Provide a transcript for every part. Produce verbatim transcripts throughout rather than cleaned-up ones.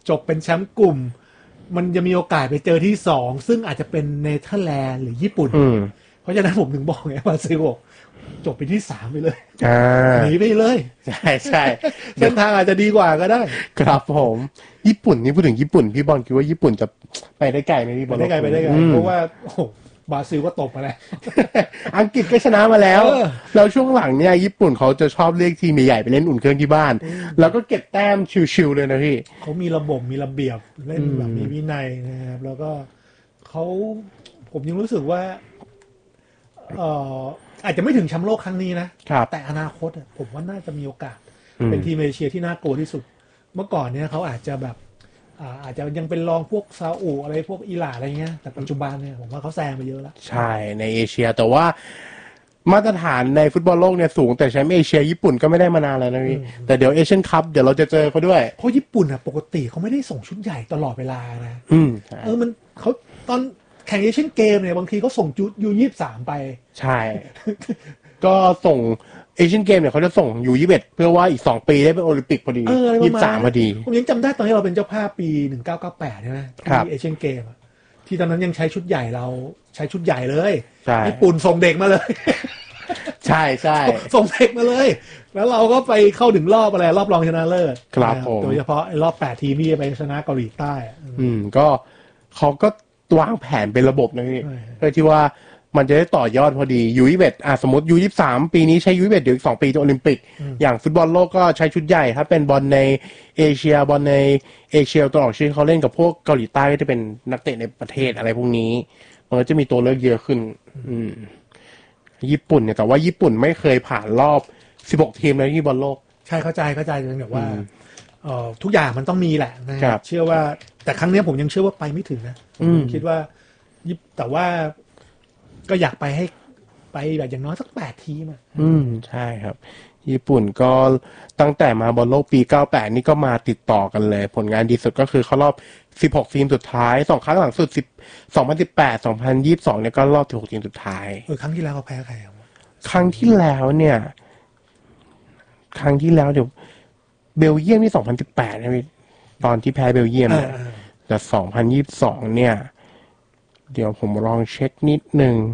จบเป็นแชมป์กลุ่มมันจะมีโอกาสไปเจอที่สองซึ่งอาจจะเป็นเนเธอร์แลนด์หรือญี่ปุ่นเพราะฉะนั้นผมถึงบอกไงบราซิลจบไปที่สามไปเลยหนีไปเลยใช่ใช่เส้นทางอาจจะดีกว่าก็ได้ครับผมญี่ปุ่นนี่พูดถึงญี่ปุ่นพี่บอลคิดว่าญี่ปุ่นจะไปได้ไกลไหมพี่บอลไปได้ไกลไปได้ไกลเพราะว่าโอ้บราซิลก็ตบมาแล้วอังกฤษก็ชนะมาแล้วแล้วช่วงหลังเนี่ยญี่ปุ่นเขาจะชอบเรียกทีมใหญ่ไปเล่นอุ่นเครื่องที่บ้านแล้วก็เก็บแต้มชิวๆเลยนะพี่เขามีระบบมีระเบียบเล่นแบบมีวินัยนะครับแล้วก็เขาผมยังรู้สึกว่าเอ่ออาจจะไม่ถึงแชมป์โลกครั้งนี้นะแต่อนาคตผมว่าน่าจะมีโอกาสเป็นทีมเอเชียที่น่ากลัวที่สุดเมื่อก่อนเนี่ยเขาอาจจะแบบอาจจะยังเป็นรองพวกซาอุอะไรพวกอิหร่านอะไรเงี้ยแต่ปัจจุบันเนี่ยผมว่าเขาแซงไปเยอะแล้วใช่ในเอเชียแต่ว่ามาตรฐานในฟุตบอลโลกเนี่ยสูงแต่แชมป์เอเชียญี่ปุ่นก็ไม่ได้มานานแล้วนะพี่แต่เดี๋ยวเอเชียนคัพเดี๋ยวเราจะเจอเขาด้วยเพราะญี่ปุ่นอ่ะปกติเขาไม่ได้ส่งชุดใหญ่ตลอดเวลานะอืมเออมันเขาตอนแข่งเอเชียนเกมเนี่ยบางทีเขาส่งจุดยูยี่สิบสามไปใช่ก็ส่งเอเชียนเกมเนี่ยเขาจะส่งยูยี่สิบเอ็ดเพื่อว่าอีกสองปีได้เป็นโอลิมปิกพอดียี่สิบสามพอดีผมยังจำได้ตอนที่เราเป็นเจ้าภาพปีหนึ่งเก้าเก้าแปดใช่ไหมที่เอเชียนเกมที่ตอนนั้นยังใช้ชุดใหญ่เราใช้ชุดใหญ่เลยญี่ปุ่นส่งเด็กมาเลยใช่ใช่ส่งเด็กมาเลยแล้วเราก็ไปเข้าถึงรอบอะไรรอบรองชนะเลิศครับผมโดยเฉพาะไอ้รอบแปดทีมที่ไปชนะเกาหลีใต้อืมก็เขาก็วางแผนเป็นระบบนะพี่เพื่อที่ว่ามันจะได้ต่อยอดพอดียูยี่สิบเอ็ดอ่ะสมมติยูยี่สิบสามปีนี้ใช้ยูยี่สิบเอ็ดเดี๋ยวอีกสองปีจะโอลิมปิกอย่างฟุตบอลโลกก็ใช้ชุดใหญ่ถ้าเป็นบอลในเอเชียบอลในเอเชียตะวันออกเฉียงเขาเล่นกับพวกเกาหลีใต้ก็จะเป็นนักเตะในประเทศอะไรพวกนี้มันก็จะมีตัวเลือกเยอะขึ้นอืมญี่ปุ่นเนี่ยแต่ว่าญี่ปุ่นไม่เคยผ่านรอบสิบหกทีมในที่บอลโลกใช่เข้าใจเข้าใจเลยแบบว่าเอ่อทุกอย่างมันต้องมีแหละนะครับเชื่อว่าแต่ครั้งนี้ผมยังเชื่อว่าไปไม่ถึงนะผมคิดว่าแต่ว่าก็อยากไปให้ไปแบบอย่างน้อยสักแปดทีมอ่ะอืมใช่ครับญี่ปุ่นก็ตั้งแต่มาบอลโลกปีเก้าสิบแปดนี่ก็มาติดต่อกันเลยผลงานดีสุดก็คือเข้ารอบสิบหกทีมสุดท้ายสองครั้งหลังสุดสองพันสิบแปด สองพันยี่สิบสองเนี่ยก็รอบสิบหกทีมสุดท้ายเออครั้งที่แล้วเขาแพ้ใครอ่ะครั้งที่แล้วเนี่ยครั้งที่แล้วเดี๋ยวเบลเยียมที่สองพันสิบแปดนะพี่ตอนที่แพ้เบลเยียมเนี่ยแต่สองพันยี่สิบสองเนี่ยเดี๋ยวผมลองเช็คนิดนึง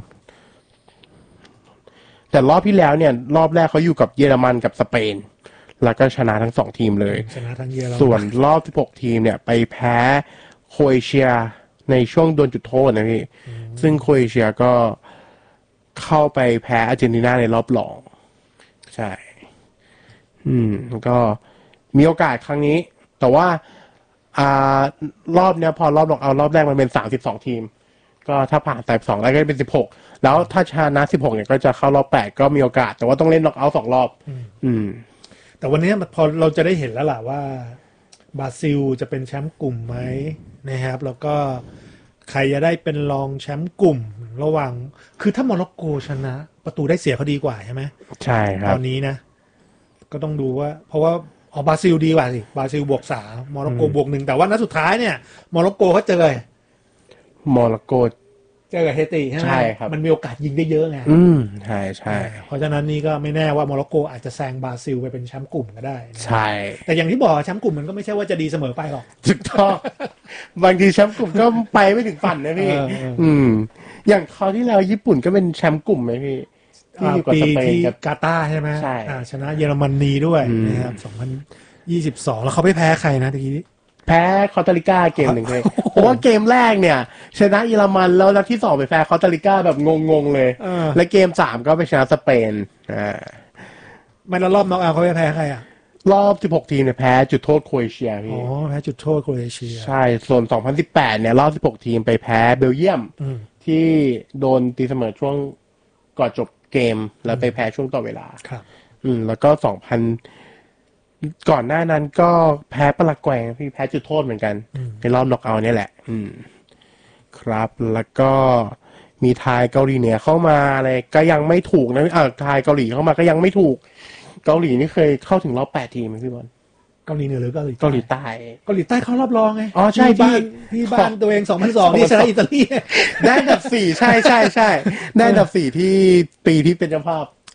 แต่รอบที่แล้วเนี่ยรอบแรกเขาอยู่กับเยอรมันกับสเปนแล้วก็ชนะทั้งสองทีมเลยชนะทั้งเยอรมันส่วนรอบสิบหกทีมเนี่ยไปแพ้โครเอเชียในช่วงโดนจุดโทษนะพี่ซึ่งโครเอเชียก็เข้าไปแพ้อาร์เจนตินาในรอบรองใช่อืมก็มีโอกาสครั้งนี้แต่ว่าอ่ารอบเนี้ยพอรอบลงเอารอบแรกมันเป็นสามสิบสองทีมก็ถ้าผ่านแต่สองแล้วก็เป็นสิบหกแล้วถ้าชนะสิบหกเนี่ยก็จะเข้ารอบแปดก็มีโอกาสแต่ว่าต้องเล่นน็อกเอาท์สองรอบอืมแต่วันนี้พอเราจะได้เห็นแล้วล่ะว่าบราซิลจะเป็นแชมป์กลุ่มไหมนะครับแล้วก็ใครจะได้เป็นรองแชมป์กลุ่มระหว่างคือถ้าโมร็อกโกชนะประตูได้เสียเขาดีกว่าใช่ไหมใช่ครับตอนนี้นะก็ต้องดูว่าเพราะว่าอ๋อบราซิลดีกว่าสิบราซิลบวกสามโมร็อกโกบวกหนึ่งแต่ว่านัดสุดท้ายเนี่ยโมร็อกโกเขาเจอโมร็อกโกเจอกับเฮติใช่ไหมใช่ครับมันมีโอกาสยิงได้เยอะไงอืมใช่ใช่เพราะฉะนั้นนี่ก็ไม่แน่ว่าโมร็อกโกอาจจะแซงบราซิลไปเป็นแชมป์กลุ่มก็ได้ใช่แต่อย่างที่บอกแชมป์กลุ่มมันก็ไม่ใช่ว่าจะดีเสมอไปหรอกถูกต้องบางทีแชมป์กลุ่มก็ไปไม่ถึงฝันนะพี่อืมอย่างคราวที่แล้วญี่ปุ่นก็เป็นแชมป์กลุ่มไหมพี่ปีที่กาตาร์ใช่ไหมชนะเยอรมนีด้วยนะครับสองพันยี่สิบสองแล้วเขาไม่แพ้ใครนะทีนี้แพ้คอสตาริกาเกมหนึ่งเลยเพราะว่าเกมแรกเนี่ยชนะเยอรมันแล้วนัดที่สองไปแพ้คอสตาริกาแบบงงๆเลยและเกมสามก็ไปชนะสเปนอ่าไม่แล้วรอบน็อกเอาท์เขาไม่แพ้ใครอ่ะรอบสิบหกทีมเนี่ยแพ้จุดโทษโครเอเชียพี่อ๋อแพ้จุดโทษโครเอเชียใช่ส่วนสองพันสิบแปดเนี่ยรอบสิบหกทีมไปแพ้เบลเยียมที่โดนตีเสมอช่วงก่อนจบเกมแล้วไปแพ้ช่วงต่อเวลาครับอืมแล้วก็สองพันก่อนหน้านั้นก็แพ้ปารากวัยพี่แพ้จุดโทษเหมือนกันในรอบน็อกเอาท์นี่แหละอืมครับแล้วก็มีทายเกาหลีเหนือเข้ามาอะไรก็ยังไม่ถูกนะเออทายเกาหลีเข้ามาก็ยังไม่ถูกเกาหลีนี่เคยเข้าถึงรอบแปดทีมไหมพี่บอลเกาหลีเหนือหรือเกาหลีเกาหลีใต้เกาหลีใต้เข้ารอบรองไงอ๋อใช่ที่ที่บ้านตัวเองสองพันสองที่ชนะอิตาลีได้อันดับสี่ใช่ใช่ใช่ได้อันดับสี่ที่ปีที่เป็นเจ้าภาพ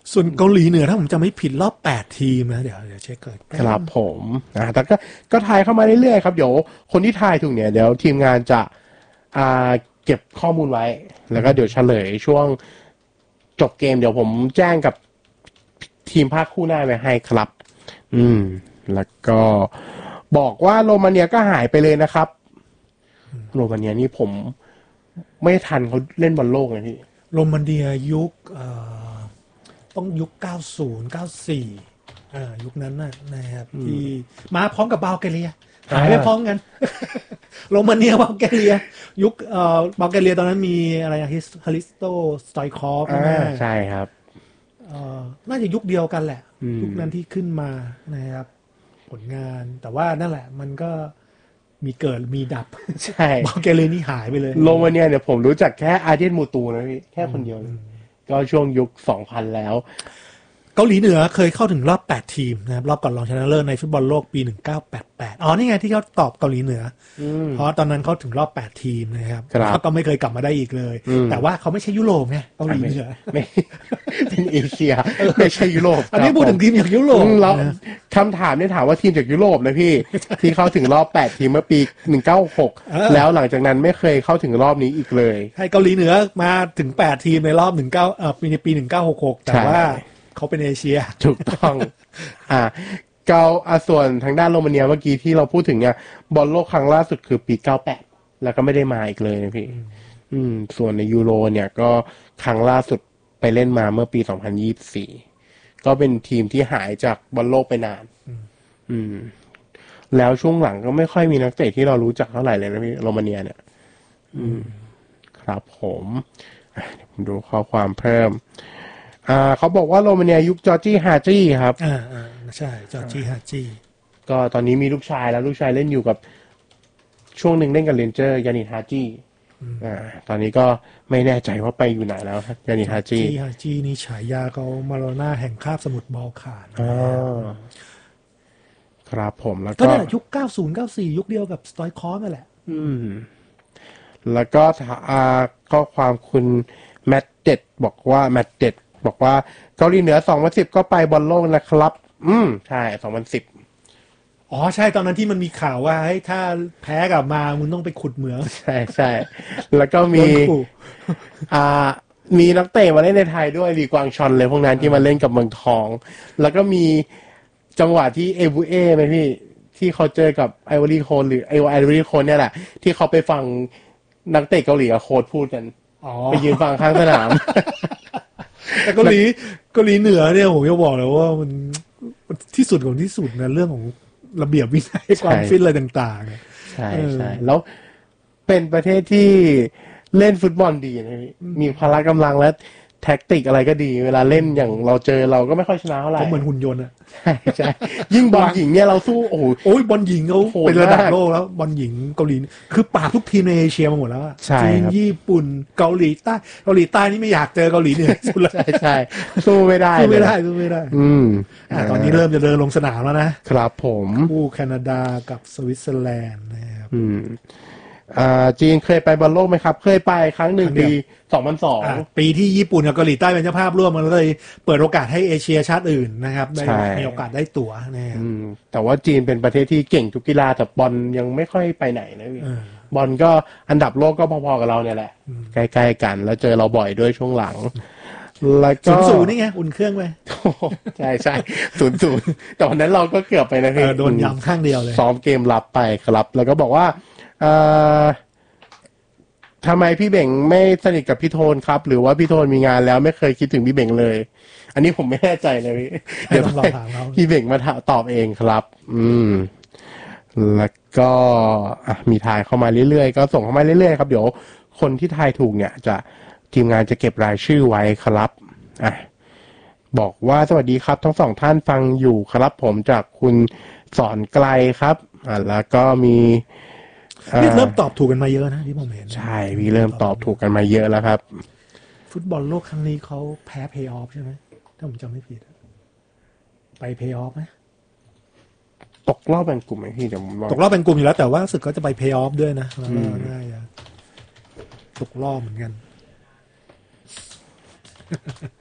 ส่วนเกาหลีเหนือถ้าผมจำไม่ผิดรอบแปดทีมนะเดี๋ยวเดี๋ยวเช็คเกิดครับผมนะแต่ก็ก็ทายเข้ามาเรื่อยๆครับเดี๋ยวคนที่ทายถูกเนี่ยเดี๋ยวทีมงานจะอ่าเก็บข้อมูลไว้แล้วก็เดี๋ยวเฉลยช่วงจบเกมเดี๋ยวผมแจ้งกับทีมภาคคู่หน้าไว้ให้ครับอืมแล้วก็บอกว่าโรมาเนียก็หายไปเลยนะครับโรมาเนียนี่ผมไม่ทันเขาเล่นบอลโลกเลยพี่โรมาเนียยุคเอ่อต้องยุคเก้าสิบ เก้าสิบสี่อ่ายุคนั้นน่ะนะครับที่มาพร้อมกับบัลแกเรียหายไปพร้อมกันโรมาเนียบัลแกเรียยุคเอ่อบัลแกเรียตอนนั้นมีอะไรอะฮาริสโตสไตคอฟใช่ครับเอ่อน่าจะยุคเดียวกันแหละยุคนั้นที่ขึ้นมานะครับผลงานแต่ว่านั่นแหละมันก็มีเกิดมีดับใช่บัลแกเรียนี่หายไปเลยโรมาเนียเนี่ยผมรู้จักแค่อาร์เดนมูตูนะพี่แค่คนเดียวก็ช่วงยุคสองพันแล้วเกาหลีเหนือเคยเข้าถึงรอบแปดทีมนะครับรอบก่อนรองชนะเลิศในฟุตบอลโลกปีหนึ่งเก้าแปดแปดอ๋อนี่ไงที่เขาตอบเกาหลีเหนือเพราะตอนนั้นเขาถึงรอบแปดทีมนะครับเขาก็ไม่เคยกลับมาได้อีกเลยแต่ว่าเขาไม่ใช่ยุโรปไงเกาหลีเหนือไม่เป็นเอเชียไม่ใช่ยุโรปอันนี้พูดถึงทีมจากยุโรปแล้วคำถามเนี่ยถามว่าทีมจากยุโรปนะพี่ที่เข้าถึงรอบแปดทีมเมื่อปีหนึ่งเก้าหกแล้วหลังจากนั้นไม่เคยเข้าถึงรอบนี้อีกเลยให้เกาหลีเหนือมาถึงแปดทีมในรอบหนึ่งเก้าเอ่อปีในปีหนึ่งเก้าหกหกแต่ว่าเขาเป็นเอเชียถูกต้องอ่าเกาอ่าส่วนทางด้านโรมาเนียเมื่อกี้ที่เราพูดถึงเนี่ยบอลโลกครั้งล่าสุดคือปีเก้าแปดแล้วก็ไม่ได้มาอีกเลยนะพี่อืมส่วนในยูโรเนี่ยก็ครั้งล่าสุดไปเล่นมาเมื่อปีสองพันยี่สิบสี่ก็เป็นทีมที่หายจากบอลโลกไปนานอืมแล้วช่วงหลังก็ไม่ค่อยมีนักเตะที่เรารู้จักเท่าไหร่เลยนะพี่โรมาเนียเนี่ยอืมครับผมผมดูข้อความเพิ่มอ่าเขาบอกว่าโรมาเนียยุคจอร์จี้ฮาจี้ครับอ่าอ่าใช่จอร์จี้ฮาจี้ก็ตอนนี้มีลูกชายแล้วลูกชายเล่นอยู่กับช่วงหนึ่งเล่นกับเรนเจอร์ยานิฮาจี้อ่าตอนนี้ก็ไม่แน่ใจว่าไปอยู่ไหนแล้วยานิฮาจี้ฮาจี้นี่ฉายาเขามาโลน่าแห่งคาบสมุทรบอลข่านอ่าครับผมแล้วก็ก็เนี่ยยุคเก้าสิบ เก้าสิบสี่ยุคเดียวกับสไตคอฟนั่นแหละอืมแล้วก็อ่าข้อความคุณแมตเด็ดบอกว่าแมตเด็ดบอกว่าเกาหลีเหนือสองพันสิบก็ไปบอลโลกนะครับอืมใช่สองพันสิบอ๋อใช่ตอนนั้นที่มันมีข่าวว่าให้ถ้าแพ้กลับมามึงต้องไปขุดเหมืองใช่ใช่แล้วก็มีอ่ามีนักเตะมาเล่นในไทยด้วยลีกวางชอนเลยพวกนั้นที่มาเล่นกับเมืองทองแล้วก็มีจังหวะที่เอบูเอไหมพี่ที่เขาเจอกับไอวอรี่โคนหรือไอไอวอรี่โคนเนี่ยแหละที่เขาไปฟังนักเตะเกาหลีกับโค้ชพูดกันไปยืนฟังข้างสนามแต่เกาหลีเกาหลีเหนือเนี่ยผมจะบอกเลยว่ามันที่สุดของที่สุดนะเรื่องของระเบียบวินัยความฟิตอะไรต่างๆใช่ใช่แล้วเป็นประเทศที่เล่นฟุตบอลดีนะมีพละกำลังและแท็กติกอะไรก็ดีเวลาเล่นอย่างเราเจอเราก็ไม่ค่อยชนะเท่าไหร่เขาเหมือนหุ่นยนต์อะใช่ใช่ยิ่งบอลหญิงเนี่ยเราสู้โอ้โหโอ้ยบอลหญิงเขาเป็นระดับโลกแล้วบอลหญิงเกาหลีคือปราบทุกทีมในเอเชียมาหมดแล้วจีนญี่ปุ่นเกาหลีใต้เกาหลีใต้นี่ไม่อยากเจอเกาหลีเหนือสุดแล้วใช่ใช่สู้ไม่ได้สู้ไม่ได้สู้ไม่ได้อืมอ่าตอนนี้เริ่มจะเดินลงสนามแล้วนะครับผมคู่แคนาดากับสวิตเซอร์แลนด์นะครับอืมอ่าจีนเคยไปบอลโลกไหมครับเคยไปครั้งหนึ่งปีสองพันสองปีที่ญี่ปุ่นกับเกาหลีใต้เป็นเจ้าภาพร่วมมันเลยเปิดโอกาสให้เอเชียชาติอื่นนะครับได้มีโอกาสได้ตั๋วนะครับแต่ว่าจีนเป็นประเทศที่เก่งทุกกีฬาแต่บอลยังไม่ค่อยไปไหนนะพี่บอลก็อันดับโลกก็พอๆกับเราเนี่ยแหละใกล้ๆกันแล้วเจอเราบ่อยด้วยช่วงหลังแล้วก็ศูนย์ศูนย์นี่ไงอุ่นเครื่องไปใช่ใช่ศูนย์ศูนย์แต่วันนั้นเราก็เกือบไปนะพี่โดนย้ำข้างเดียวเลยซ้อมเกมรับไปครับแล้วก็บอกว่าเอ่อทำไมพี่เบ่งไม่สนิทกับพี่โทนครับหรือว่าพี่โทนมีงานแล้วไม่เคยคิดถึงพี่เบ่งเลยอันนี้ผมไม่แน่ใจเลยพี่เดี๋ยวพี่เบ่งมาตอบเองครับอืมแล้วก็มีทายเข้ามาเรื่อยๆก็ส่งเข้ามาเรื่อยๆครับเดี๋ยวคนที่ทายถูกเนี่ยจะทีมงานจะเก็บรายชื่อไว้ครับอ่ะบอกว่าสวัสดีครับทั้งสองท่านฟังอยู่ครับผมจากคุณสอนไกลครับอ่ะแล้วก็มีนี่เริ่มตอบถูกกันมาเยอะนะที่ผมเห็นใช่พี่เริ่มตอบถูกกันมาเยอะแล้วครับฟุตบอลโลกครั้งนี้เขาแพ้เพย์ออฟใช่ไหมถ้าผมจำไม่ผิดไปเพย์ออฟไหมตกรอบแบ่งกลุ่มไหมพี่เดี๋ยวผมตกรอบแบ่งกลุ่มอยู่แล้วแต่ว่าสึกก็จะไปเพย์ออฟด้วยนะแล้วก็น่าจะตกรอบเหมือนกัน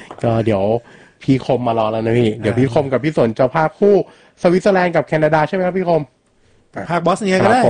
ก็เดี๋ยวพี่คมมารอแล้วนะพี่เดี๋ยวพี่คมกับพี่สนจะพาคู่สวิตเซอร์แลนด์กับแคนาดาใช่ไหมครับพี่คมภาคบอสเนียก็ได้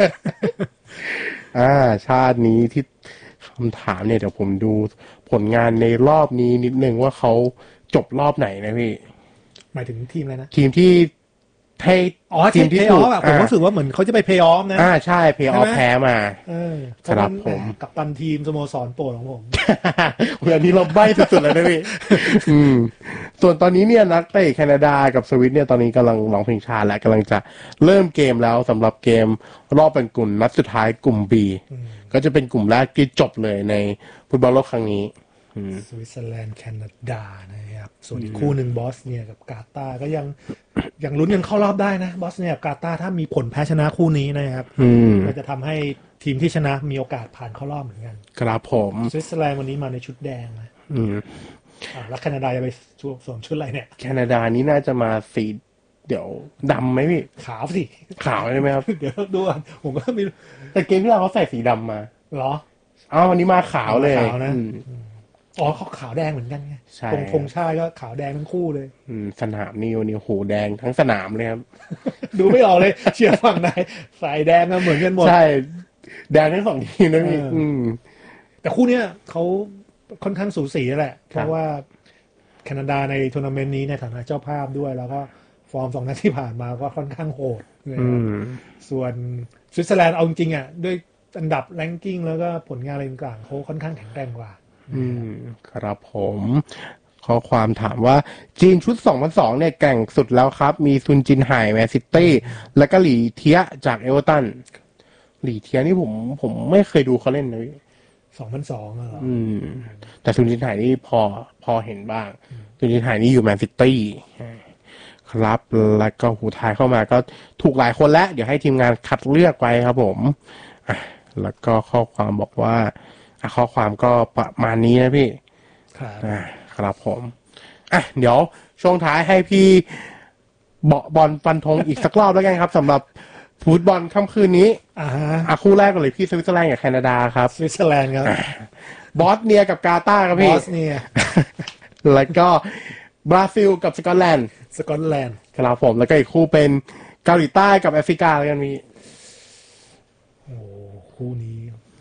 อ่าชาตินี้ที่คำถามเนี่ยเดี๋ยวผมดูผลงานในรอบนี้นิดนึงว่าเขาจบรอบไหนนะพี่หมายถึงทีมอะไรนะทีมที่ให้อ๋อทีมที่เพย์ออฟอ่ะผมรู้สึกว่าเหมือนเขาจะไปเพย์ออฟนะอ่าใช่เพย์ออฟแพ้มาครับผมกับตันทีมสโมสรโปรดของผมวันนี้เราใบ้สุดๆเลยนะพี่อืมส่วนตอนนี้เนี่ยนักเตะแคนาดากับสวิตเนี่ยตอนนี้กำลังร้องเพลงชาติและกำลังจะเริ่มเกมแล้วสำหรับเกมรอบแบ่งกลุ่มนัดสุดท้ายกลุ่ม B ก็จะเป็นกลุ่มแรกที่จบเลยในฟุตบอลโลกครั้งนี้สวิตเซอร์แลนด์แคนาดานะครับส่วนอีกคู่หนึ่งบอสเนียกับกาตาร์ก็ยังยังลุ้นยังเข้ารอบได้นะบอสเนียกับกาตาร์ถ้ามีผลแพ้ชนะคู่นี้นะครับก็จะทำให้ทีมที่ชนะมีโอกาสผ่านเข้ารอบเหมือนกันครับผมสวิตเซอร์แลนด์วันนี้มาในชุดแดงนะอืมอ่าแล้วแคนาดาจะไปสวมชุดอะไรเนี่ยแคนาดานี้น่าจะมาสีเดี๋ยวดำไหมพี่ขาวสิขาวใช่ไหมครับเดี๋ยวดูอ่ะผมก็ไม่รู้แต่เกมที่เราเขาใส่สีดำมาเหรออ้าววันนี้มาขาวเลยขาวนะอ๋อเขาขาวแดงเหมือนกันไงตรงธงชาติก็ขาวแดงทั้งคู่เลยอืมสนามนี่วันนี้โหแดงทั้งสนามเลยครับดูไม่ออกเลยเชียร์ฝั่งไหนสายแดงก็เหมือนกันหมดใช่แดงทั้งสองทีมนะพี่แต่คู่เนี้ยเขาค่อนข้างสูสีแหละเพราะว่าแคนาดาในทัวร์นาเมนต์นี้ในฐานะเจ้าภาพด้วยแล้วก็ฟอร์มสองนัดที่ผ่านมาก็ค่อนข้างโหดส่วนสวิตเซอร์แลนด์เอาจริงๆอ่ะด้วยอันดับแรงกิ้งแล้วก็ผลงานอะไรต่างๆเขาค่อนข้างแข็งแกร่งกว่าอืมครับผมข้อความถามว่าจีนชุดสองพันสองเนี่ยแกร่งสุดแล้วครับมีซุนจินไห่แมนซิตี้แล้วก็หลี่เทียจากเอเวอร์ตันหลี่เทียนี่ผมผมไม่เคยดูเขาเล่นเลยสองพันสองอ่ะอืมแต่ซุนจินไห่นี่พอพอเห็นบ้างซุนจินไห่นี่อยู่แมนซิตี้ครับแล้วก็หูท้ายเข้ามาก็ถูกหลายคนแล้วเดี๋ยวให้ทีมงานคัดเลือกไว้ครับผมอ่ะแล้วก็ข้อความบอกว่าข้อความก็ประมาณนี้นะพี่ครับอ่าครับผมอ่ะเดี๋ยวช่วงท้ายให้พี่เบาะบอลฟันธงอีกสักรอบแล้วกันครับสำหรับฟุตบอลค่ำคืนนี้อ่าอ่ะคู่แรกกันเลยพี่สวิตเซอร์แลนด์กับแคนาดาครับสวิตเซอร์แลนด์ครับบอสเนียกับกาตาร์ครับพี่บอสเนียแล้วก็บราซิลกับสกอตแลนด์สกอตแลนด์ครับผมแล้วก็อีกคู่เป็นเกาหลีใต้กับแอฟริกาแล้วกันมีโอ้คู่นี้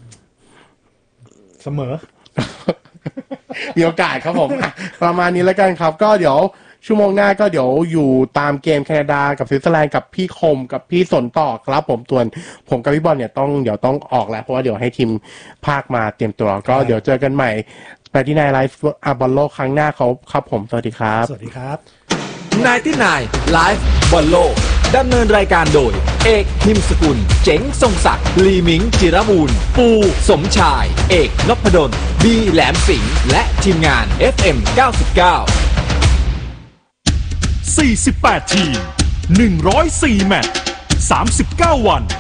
เสมอมีโอกาสครับผมประมาณนี้แล้วกันครับก็เดี๋ยวชั่วโมงหน้าก็เดี๋ยวอยู่ตามเกมแคนาดากับสวิตเซอร์แลนด์กับพี่คมกับพี่สนต่อครับผมส่วนผมกับพี่บอลเนี่ยต้องเดี๋ยวต้องออกแล้วเพราะว่าเดี๋ยวให้ทีมภาคมาเตรียมตัวก็เดี๋ยวเจอกันใหม่ไปที่นายไลฟ์อาบอลโลกครั้งหน้าเขาครับผมสวัสดีครับสวัสดีครับนายที่นายไลฟ์บอลโลกดำเนินรายการโดยเอกนิมสกุลเจ๋งทรงศักดิ์ลีมิงจิรบูรณ์ปูสมชายเอกนพดลบีแหลมสิงห์และทีมงาน เอฟ เอ็ม เก้าสิบเก้าสี่สิบแปด ทีมหนึ่งร้อยสี่แมตช์สามสิบเก้าวัน